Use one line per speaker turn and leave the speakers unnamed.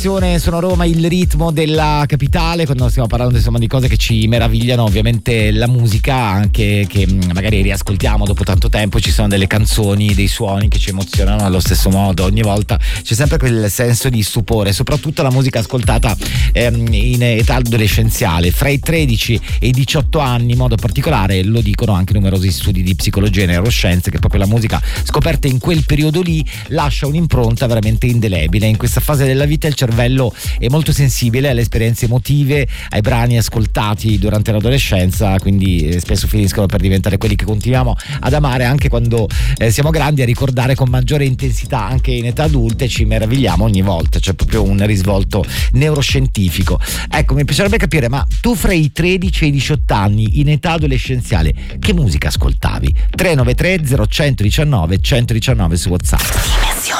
Sono Roma, il ritmo della capitale, quando stiamo parlando insomma di cose che ci meravigliano, ovviamente la musica anche che magari riascoltiamo dopo tanto tempo, ci sono delle canzoni, dei suoni che ci emozionano allo stesso modo, ogni volta c'è sempre quel senso di stupore, soprattutto la musica ascoltata in età adolescenziale, fra i 13 e i 18 anni in modo particolare, lo dicono anche numerosi studi di psicologia e neuroscienze, che proprio la musica scoperta in quel periodo lì lascia un'impronta veramente indelebile. In questa fase della vita il cervello è molto sensibile alle esperienze emotive, ai brani ascoltati durante l'adolescenza, quindi spesso finiscono per diventare quelli che continuiamo ad amare anche quando siamo grandi, a ricordare con maggiore intensità anche in età adulte, ci meravigliamo ogni volta, c'è proprio un risvolto neuroscientifico. Ecco, mi piacerebbe capire, ma tu fra i 13 e i 18 anni in età adolescenziale che musica ascoltavi? 393 0119 119 su WhatsApp.